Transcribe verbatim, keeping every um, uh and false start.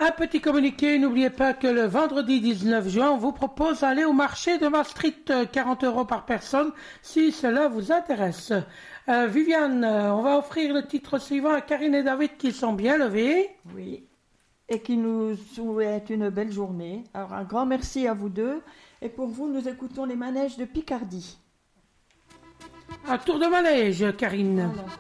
Un petit communiqué, n'oubliez pas que le vendredi dix-neuf juin, on vous propose d'aller au marché de Maastricht, quarante euros par personne, si cela vous intéresse. Euh, Viviane, euh, on va offrir le titre suivant à Karine et David qui sont bien levés. Oui, et qui nous souhaitent une belle journée. Alors un grand merci à vous deux. Et pour vous, nous écoutons les manèges de Picardie. Un tour de manège, Karine. Voilà.